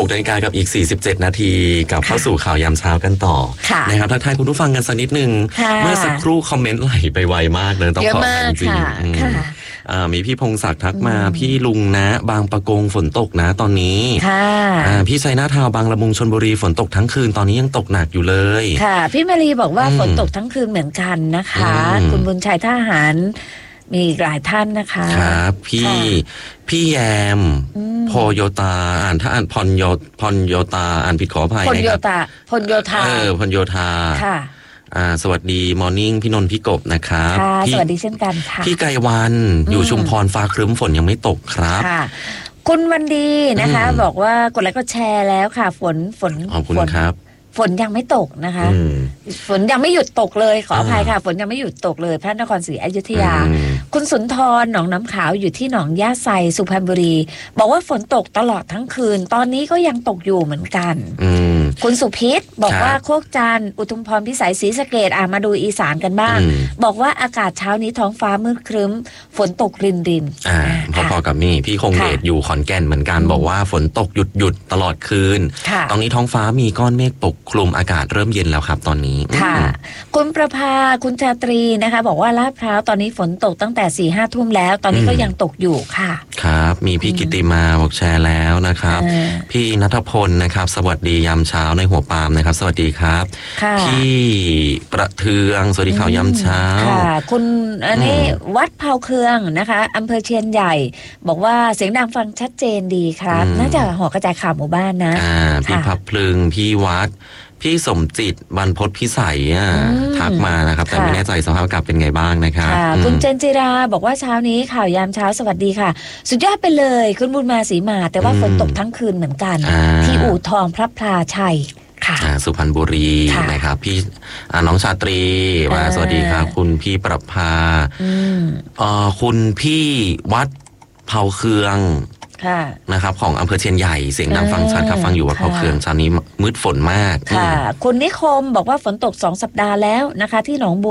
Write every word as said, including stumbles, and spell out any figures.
กนาฬิกากับอีกสี่สิบเจ็ดนาทีกับเข้าสู่ข่าวยามเช้ากันต่อนะครับทักทายคุณผู้ฟังกันสักนิดนึงเมื่อสักครู่คอมเมนต์ไหลไปไวมากเลยต้องขอจริงๆมีพี่พงศักดิ์ทักมาพี่ลุงนะบางปะกงฝนตกนะตอนนี้พี่ชัยนาทาวบางละมุงชลบุรีฝนตกทั้งคืนตอนนี้ยังตกหนักอยู่เลยค่ะพี่มารีบอกว่าฝนตกทั้งคืนเหมือนกันนะคะคุณบุญชัยทหารมีหลายท่านนะคะครับพี่พี่แยมพโยตาอ่านถ้าอ่านพรโยพรโยตาอ่านผิดขออภัยนะครับพรโยตาพรโยธาเออพรโยธาค่ะอ่าสวัสดีมอร์นิ่งพี่นนท์พี่กบนะครับสวัสดีเช่นกันค่ะพี่ไกรวันอยู่ชุมพรฟ้าครึ้มฝนยังไม่ตกครับค่ะคุณวันดีนะคะบอกว่ากดไลค์กดแชร์แล้วค่ะฝนฝนขอบคุณครับฝนยังไม่ตกนะคะฝนยังไม่หยุดตกเลยขออภัยค่ะฝนยังไม่หยุดตกเลยพระนครศรีอยุธยาคุณสุนทรหนองน้ำขาวอยู่ที่หนองย่าไซสุพรรณบุรีบอกว่าฝนตกตลอดทั้งคืนตอนนี้ก็ยังตกอยู่เหมือนกันคุณสุพิษบอกว่าโคกจันทร์อุทุมพรพิสัยศรีสะเกษอ่ะมาดูอีสานกันบ้างบอกว่าอากาศเช้านี้ท้องฟ้ามืดครึ้มฝนตกรินรินอ่าพอๆกับนี่พี่คงเดชอยู่ขอนแก่นเหมือนกันบอกว่าฝนตกหยุดหยุดตลอดคืนตอนนี้ท้องฟ้ามีก้อนเมฆปกคลุมอากาศเริ่มเย็นแล้วครับตอนนี้ค่ะคุณประภาคุณชาตรีนะคะบอกว่าลาดพร้าวตอนนี้ฝนตกตั้งแต่สี่ห้าทุ่มแล้วตอนนี้ก็ยังตกอยู่ค่ะครับมีพี่กิติมาบอกแชร์แล้วนะครับพี่ณัฐพลนะครับสวัสดียามเช้าในหัวปามนะครับสวัสดีครับพี่ประเทืองสวัสดีข่าวยามเช้าค่ะคุณอันนี้วัดเผาเคืองนะคะอำเภอเชียนใหญ่บอกว่าเสียงดังฟังชัดเจนดีครับน่าจะหอกระจายข่าวหมู่บ้านนะพี่พับพลึงพี่วัดพี่สมจิตบรรพตพิสัยทักมานะครับแต่ไม่แน่ใจสภาพอากาศเป็นไงบ้างนะครับคุณเจนจิราบอกว่าเช้านี้ข่าวยามเช้าสวัสดีค่ะสุดยอดไปเลยคุณบุญมาศรีมาแต่ว่าฝนตกทั้งคืนเหมือนกันที่อู่ทองพระพลาชัยค่ะสุพรรณบุรีนะครับพี่น้องชาตรีว่าสวัสดีค่ะคุณพี่ประภาคุณพี่วัดเผาเคืองนะครับของอำเภอเชียนใหญ่เสียงดังฟังชัดครับฟังอยู่ว่าเผาเคืองเช้านี้มืดฝนมากค่ะคุณนิคมบอกว่าฝนตกสองสัปดาห์แล้วนะคะที่หนองบัว